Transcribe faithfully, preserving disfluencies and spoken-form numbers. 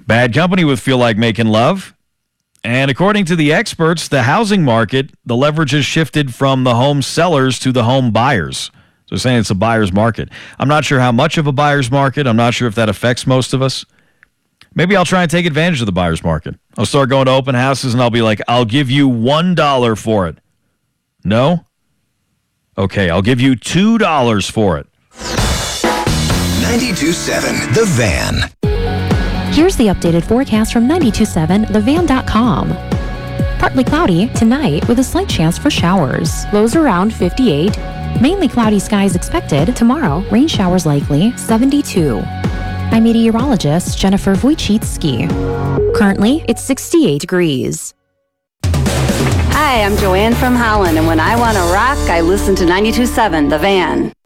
Bad company would feel like making love. And according to the experts, the housing market, the leverage has shifted from the home sellers to the home buyers. So they're saying it's a buyer's market. I'm not sure how much of a buyer's market. I'm not sure if that affects most of us. Maybe I'll try and take advantage of the buyer's market. I'll start going to open houses and I'll be like, I'll give you one dollar for it. No? Okay, I'll give you two dollars for it. ninety-two point seven The Van. Here's the updated forecast from ninety-two point seven the van dot com. Partly cloudy tonight with a slight chance for showers. Lows around fifty-eight. Mainly cloudy skies expected. Tomorrow, rain showers likely, seventy-two. I'm meteorologist Jennifer Wojcicki. Currently, it's sixty-eight degrees. Hi, I'm Joanne from Holland, and when I want to rock, I listen to ninety-two point seven The Van.